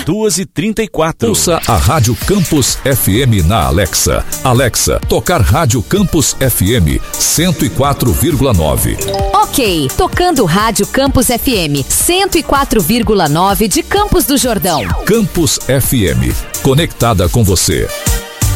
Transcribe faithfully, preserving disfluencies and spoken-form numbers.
duas e trinta e quatro. Ouça a Rádio Campus F M na Alexa. Alexa, tocar Rádio Campus F M cento e quatro vírgula nove. Ok, tocando Rádio Campus F M cento e quatro vírgula nove de Campos do Jordão. Campus F M, conectada com você.